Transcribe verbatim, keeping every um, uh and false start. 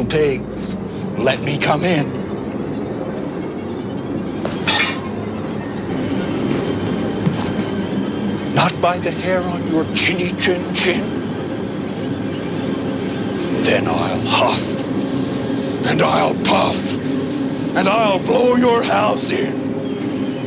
pigs. Let me come in. Not by the hair on your chinny chin chin. Then I'll huff, and I'll puff, and I'll blow your house in.